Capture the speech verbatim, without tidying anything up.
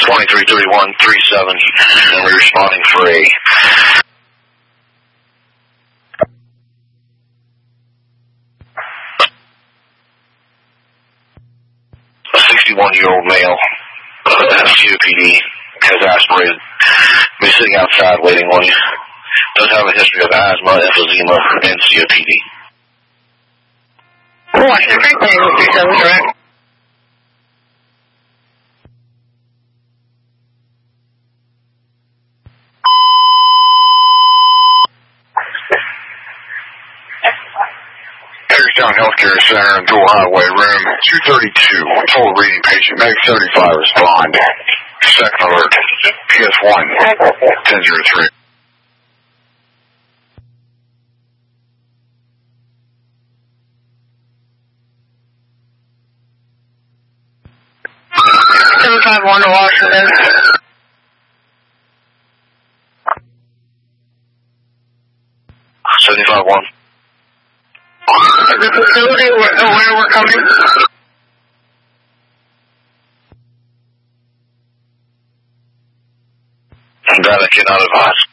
twenty-three thirty-one thirty-seven, and we're responding for a a sixty-one-year-old male, C O P D, has aspirated, be sitting outside waiting on you. Does have a history of asthma, emphysema, and C O P D. Washington three seven, correct? Hagerstown Healthcare Center and Dual Highway Room two thirty-two. Total reading patient. Medic seventy-five respond. Second alert. P S one ten oh three. seven five one to Washington. seventy-five one. The facility where, where we're coming? That I cannot advise.